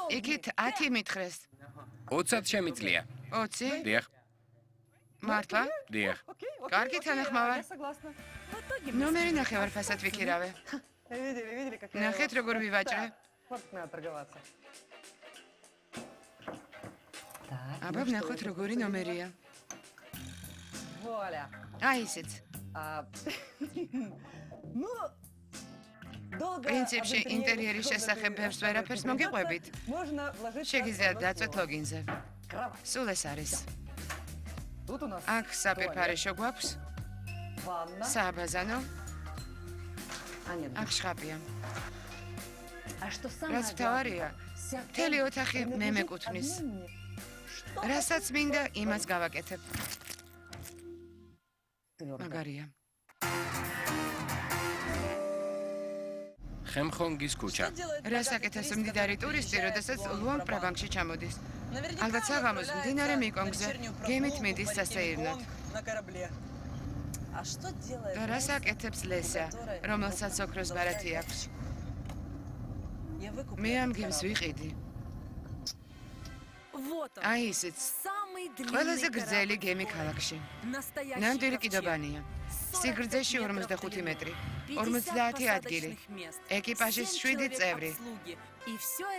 იქით 10 მითხრეს. 20 შემიძლია. 20? დიახ, მართლა? დიახ. კარგი თანახმავა. ნომერი ნახევარ ფასად ვიქირავე. ნახეთ როგორ ვივაჭრე. აბა ვნახოთ როგორი ნომერია. აი ისიც. პრინციპში ინტერიერის შესახებ ბევრს ვერაფერს მოგიყვებით. შეგიძლიათ დაწვეთ ლოგინზე. სულ ეს არის. აქ საფერფარეშო გვაქვს. სააბაზანო. აქ შხაპია. რაც მთავარია, მთელი ოთახი მე მეკუთვნის. რასაც მინდა, იმას გავაკეთებ. მაგარია. ხემხონგის ქუჩა. რას აკეთებს მდიდარი ტურისტი, როდესაც ლუანგ-პრაბანკში ჩამოდის? ალბათ საღამოს მდინარე მეკონგზე გემით მიდის სასეირნოდ. და რას აკეთებს ლესა, რომელსაც ოქროს ბარათი აქვს? მე ამ გემს ვიყიდი. აი ისიც. ყველაზე გრძელი გემი ქალაქში. ნამდვილი კიდობანია. სიგრძეში 45 მეტრი, 50 ადგილი. ეკიპაჟის 7 წევრი.